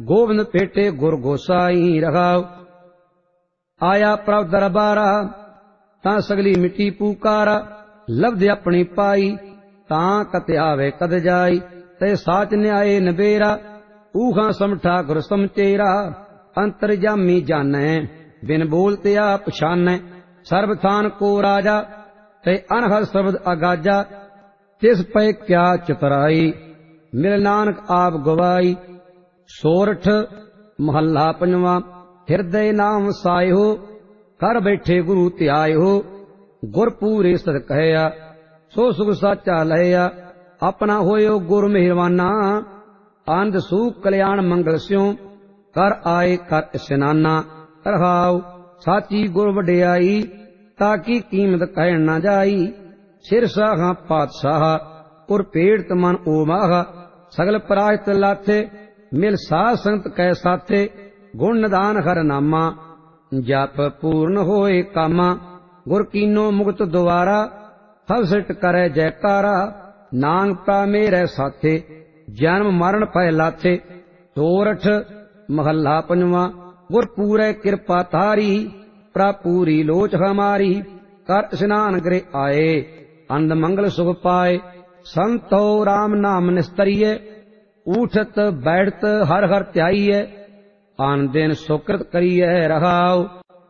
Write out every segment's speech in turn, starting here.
गोविंद पेटे गुर गोसाई रखाओ। आया प्रभ दरबारा तां सगली मिट्टी पुकारा, लब्ध अपनी पाई तां कत आवे कद जाई। ते साच न्याय नबेरा ऊहा समठा गुर समचेरा। अंतरजामी जानै बिन बोलते आप पछानै। सर्वथान को राजा ते अनहद शब्द अगाजा। तिस पै क्या चतुराई मिल नानक आप गवाई। सोरठ महला पंजवा। हिरदय नाम सायो कर बैठे गुरु त्यायो। गुर पूरे सद कहया सो सुख साचा लहया। अपना होयो गुर मेहरवाना आनंद सुख कल्याण मंगल स्यों। कर आए कर स्नाना रहाओ साची गुर वडियाई। ताकि कीमत कहन न जाई। सिर साहा पातशाह उर पेड़ मन ओमाह। सगल पराजत लाथे मिल साध संगत कै साथे। गुण निदान हर नामा जप पूर्ण होए कामा। गुर कीनो मुक्त द्वारा सब सिट करे जयकारा। नांग प्रा मेरे साथे जन्म मरण पै लाथे। सोरठ महला पंजवा। गुर पूरे कृपा तारी प्रा पूरी लोच हमारी। कर स्नान गृह आए आनंद मंगल सुख पाए। संतो राम नाम निस्तरिय उठत बैठत हर हर ध्याइय। आन दिन सुकृत करिय रहाओ।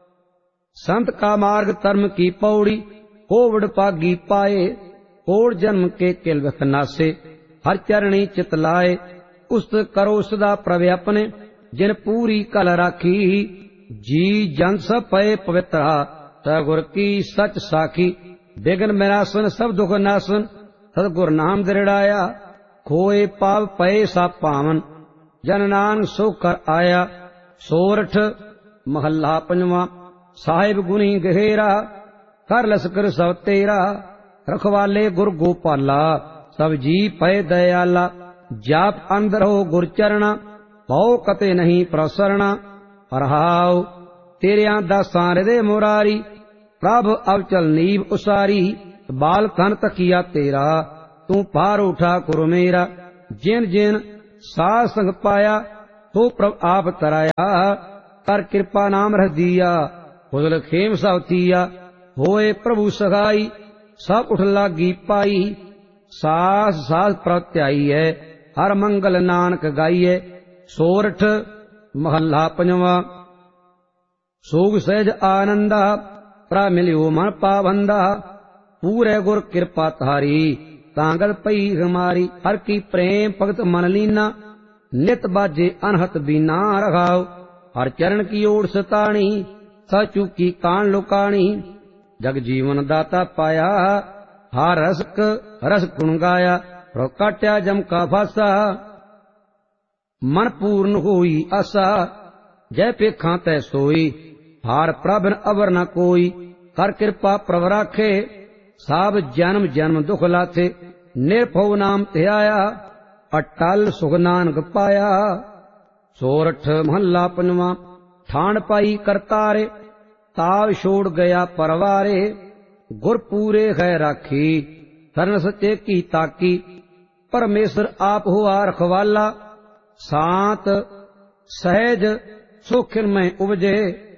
संत का मार्ग धर्म की पौड़ी कोवड़ पागी पाए। कोड़ जन्म के किल विख नासे हर चरणी चित लाए। उस्त करो सदा प्रव्यापने जिन पूरी कल राखी। जी जन सब पए पवित्रा सगुर की सच साखी। विघ्न विनाशन सब दुख नाशन सतगुर नाम दृढ़ाया। खोए पाप पए सा पावन जन नानक सो कर आया। सोरठ महला पंजवा। साहिब गुनी गहेरा कर लस्कर सब तेरा। रखवाले गुर गोपाला सब जी पए दयाला। जाप अंदर हो गुर चरणा पाओ कते नहीं प्रसरना। रहाओ तेरिया दासां हृदय मुरारी। प्रभ अवचल नीव उसारी। बाल तन तकिया तेरा तू पार उठा कुर मेरा। जिन जिन साध संग पाया तो प्रभ आप तराया। कर कृपा नाम रख दिया फुजल खेम सब थिया। होए प्रभु सगाई सब उठ लागी पाई। सास सास प्रत्याई है हर मंगल नानक गाइए। सोरठ महला पंजवा। सोग सहज आनंदा प्रा मिलियो मन पाबंदा। पूरे गुर कृपा तारी तांगल पई हमारी। हर की प्रेम भगत मन लीना नित बाजे अनहत बीना रखाओ। हर चरण की ओर सताणी सचू की कान लुकाणी। जग जीवन दाता पाया हार रस गुण गाया। रो काट्या जम का फासा मन पूर्ण होई आसा। जय पेखा तै सोई हार प्रभन अवर न कोई। कर कृपा प्रभ राखे साब जन्म जन्म दुख लाथे। निर्भव नाम ध्याया अटल सुख नानक पाया। सोरठ महला पंजवा। ठाण पाई करतारे ताव छोड़ गया परवारे। गुर पूरे है राखी सरन सचे की ताकी। परमेश्वर आप हुआ रखवाला। शांत सहज सुखिन में उपजे